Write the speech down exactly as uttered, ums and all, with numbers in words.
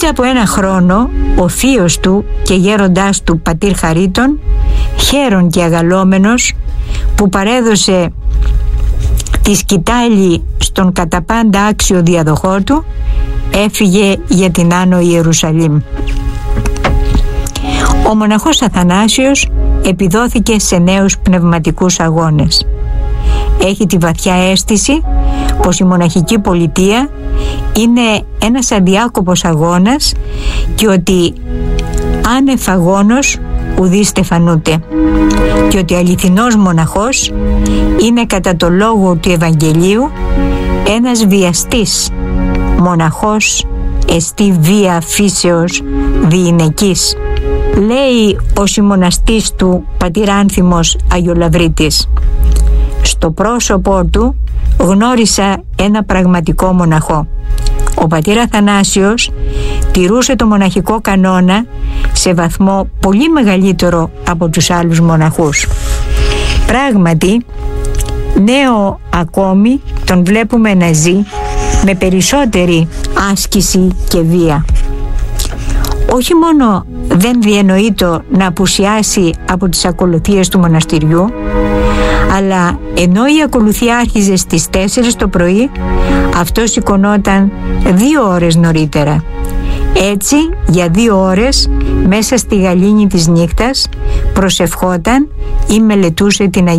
Μετά από ένα χρόνο, ο θείος του και γέροντάς του πατήρ Χαρίτων, χαίρον και αγαλώμενος, που παρέδωσε τη σκητάλη στον κατά πάντα άξιο διαδοχό του, έφυγε για την Άνω Ιερουσαλήμ. Ο μοναχός Αθανάσιος επιδόθηκε σε νέους πνευματικούς αγώνες. Έχει τη βαθιά αίσθηση πως η μοναχική πολιτεία είναι ένας αδιάκοπος αγώνας και ότι άνευ αγώνος ουδής στεφανούται, και ότι αληθινός μοναχός είναι κατά το λόγο του Ευαγγελίου ένας βιαστής, μοναχός εστί βία φύσεως διηνεκής, λέει ο συμμοναστής του πατήρ Άνθιμος Αγιολαβρίτης. Στο πρόσωπό του γνώρισα ένα πραγματικό μοναχό. Ο πατήρ Αθανάσιος τηρούσε το μοναχικό κανόνα σε βαθμό πολύ μεγαλύτερο από τους άλλους μοναχούς. Πράγματι, νέο ακόμη τον βλέπουμε να ζει με περισσότερη άσκηση και βία. Όχι μόνο δεν διενοείτο να απουσιάσει από τις ακολουθίες του μοναστηριού, αλλά ενώ η ακολουθία άρχιζε στις τέσσερις το πρωί, αυτός σηκωνόταν δύο ώρες νωρίτερα. Έτσι, για δύο ώρες, μέσα στη γαλήνη της νύχτας, προσευχόταν ή μελετούσε την Αγία